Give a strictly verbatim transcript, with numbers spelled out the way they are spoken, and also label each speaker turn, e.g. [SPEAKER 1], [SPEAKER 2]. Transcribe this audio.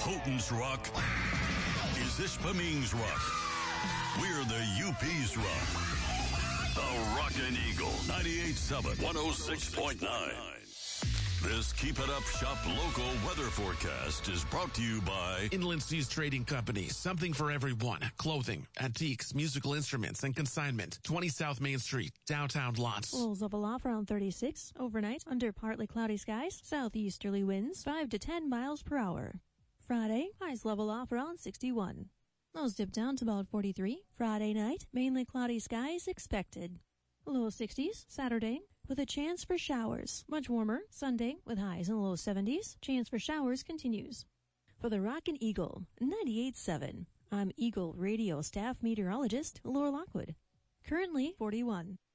[SPEAKER 1] Houghton's Rock is Ishpeming's Rock. We're the U P's Rock. The Rockin' Eagle, ninety-eight point seven, one oh six point nine. This Keep It Up Shop local weather forecast is brought to you by
[SPEAKER 2] Inland Seas Trading Company. Something for everyone. Clothing, antiques, musical instruments, and consignment. twenty South Main Street, downtown Lots.
[SPEAKER 3] Lows of aloft around thirty-six. Overnight, under partly cloudy skies. Southeasterly winds, five to ten miles per hour. Friday, highs level off around sixty-one. Lows dip down to about forty-three. Friday night, mainly cloudy skies expected. Low sixties. Saturday, with a chance for showers. Much warmer. Sunday, with highs in the low seventies. Chance for showers continues. For the Rockin' Eagle, ninety-eight point seven. I'm Eagle Radio staff meteorologist Laura Lockwood. Currently forty-one.